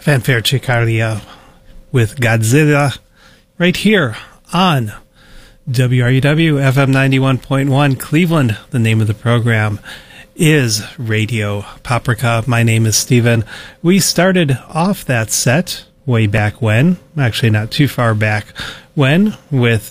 Fanfare Cicaria with Godzilla right here on WRUW FM 91.1 Cleveland. The name of the program is Radio Paprika. My name is Steven. We started off that set way back when, actually not too far back when, with,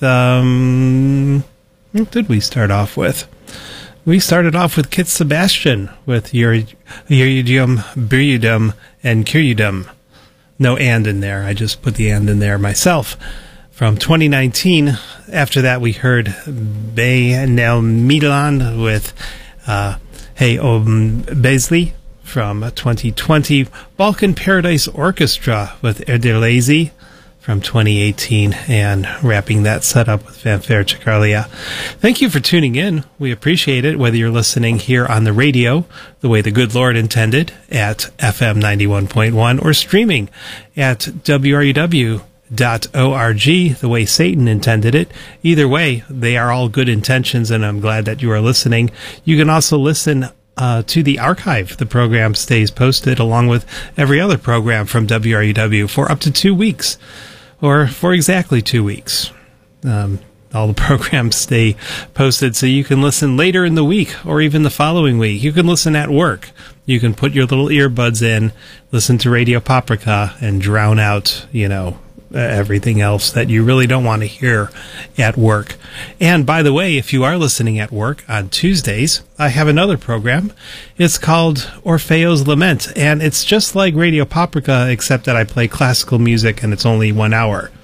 what did we start off with? We started off with Kit Sebastian with Uridium, Buriudum, and Curiudum. No and in there. I just put the and in there myself. From 2019. After that, we heard Bay Nel Milan with Hey Beasley from 2020. Balkan Paradise Orchestra with Erdelazy from 2018, and wrapping that set up with Fanfare Cicaria. Thank you for tuning in. We appreciate it, whether you're listening here on the radio, the way the good Lord intended, at FM 91.1, or streaming at WRUW.org, the way Satan intended it. Either way, they are all good intentions, and I'm glad that you are listening. You can also listen to the archive. The program stays posted along with every other program from WRUW for up to 2 weeks, or for exactly 2 weeks. All the programs stay posted so you can listen later in the week or even the following week. You can listen at work. You can put your little earbuds in, listen to Radio Paprika, and drown out, everything else that you really don't want to hear at work. And by the way, if you are listening at work on Tuesdays, I have another program. It's called Orfeo's Lament, and it's just like Radio Paprika, except that I play classical music and it's only 1 hour.